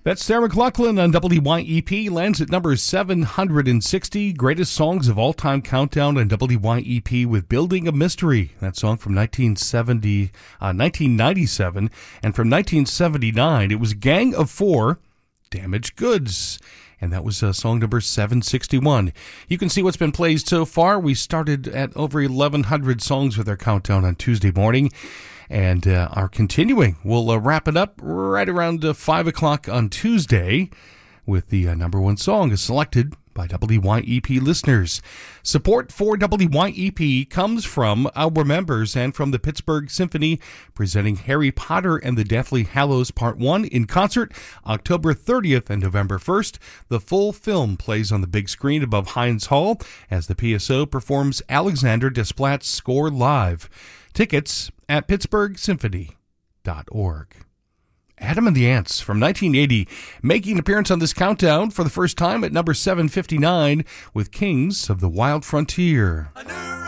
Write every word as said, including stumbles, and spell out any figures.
That's Sarah McLachlan on W Y E P, lands at number seven hundred sixty. Greatest songs of all time countdown on W Y E P with Building a Mystery. That song from nineteen seventy, uh, nineteen ninety-seven. And from nineteen seventy-nine, it was Gang of Four, Damaged Goods. And that was uh, song number seven sixty-one. You can see what's been played so far. We started at over eleven hundred songs with our countdown on Tuesday morning. And uh, are continuing. We'll uh, wrap it up right around uh, five o'clock on Tuesday with the uh, number one song selected by W Y E P listeners. Support for W Y E P comes from our members and from the Pittsburgh Symphony, presenting Harry Potter and the Deathly Hallows Part one in concert October thirtieth and November first. The full film plays on the big screen above Heinz Hall as the P S O performs Alexander Desplat's score live. Tickets at pittsburgh symphony dot org. Adam and the Ants from nineteen eighty, making an appearance on this countdown for the first time at number seven fifty-nine with Kings of the Wild Frontier.